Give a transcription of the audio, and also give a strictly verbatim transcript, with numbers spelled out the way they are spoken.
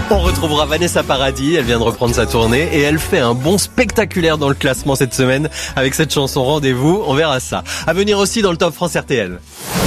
On retrouvera Vanessa Paradis, elle vient de reprendre sa tournée et elle fait un bond spectaculaire dans le classement cette semaine avec cette chanson Rendez-vous, on verra ça. À venir aussi dans le Top France R T L.